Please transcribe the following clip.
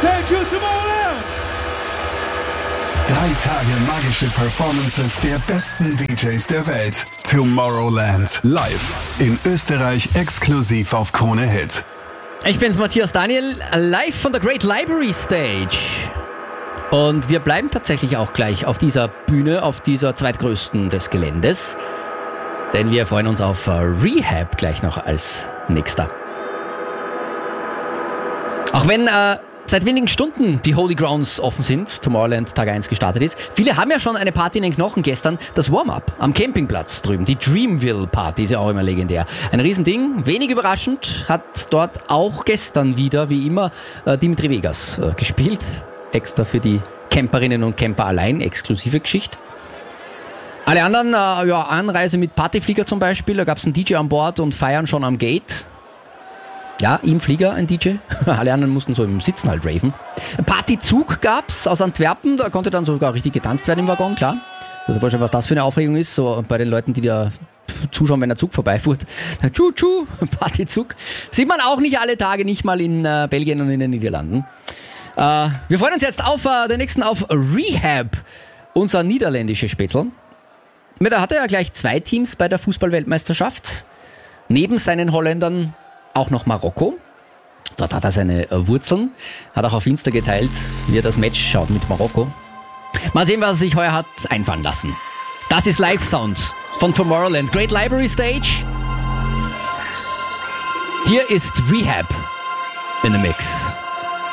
Thank you, Tomorrowland! 3 Tage magische Performances der besten DJs der Welt. Tomorrowland live in Österreich exklusiv auf Krone Hit. Ich bin's, Matthias Daniel, live von der Great Library Stage. Und wir bleiben tatsächlich auch gleich auf dieser Bühne, auf dieser zweitgrößten des Geländes. Denn wir freuen uns auf Rehab gleich noch als nächster. Auch wenn seit wenigen Stunden die Holy Grounds offen sind, Tomorrowland Tag 1 gestartet ist. Viele haben ja schon eine Party in den Knochen gestern, das Warm-Up am Campingplatz drüben. Die Dreamville Party ist ja auch immer legendär. Ein Riesending, wenig überraschend, hat dort auch gestern wieder, wie immer, Dimitri Vegas gespielt. Extra für die Camperinnen und Camper allein, exklusive Geschichte. Alle anderen, Anreise mit Partyflieger zum Beispiel, da gab es einen DJ an Bord und feiern schon am Gate. Ja, im Flieger ein DJ. Alle anderen mussten so im Sitzen halt raven. Partyzug gab's aus Antwerpen, da konnte dann sogar richtig getanzt werden im Waggon, klar. Also vorstellen, was das für eine Aufregung ist, so bei den Leuten, die da zuschauen, wenn der Zug vorbeifuhrt. Tschu-tschu, Partyzug. Sieht man auch nicht alle Tage, nicht mal in Belgien und in den Niederlanden. Wir freuen uns jetzt auf den nächsten, auf Rehab, unser niederländische Spätzl. Da hat er ja gleich 2 Teams bei der Fußball-Weltmeisterschaft. Neben seinen Holländern auch noch Marokko. Dort hat er seine Wurzeln. Hat auch auf Insta geteilt, wie er das Match schaut mit Marokko. Mal sehen, was er sich heuer hat einfallen lassen. Das ist Live-Sound von Tomorrowland. Great Library Stage. Hier ist Rehab in the Mix.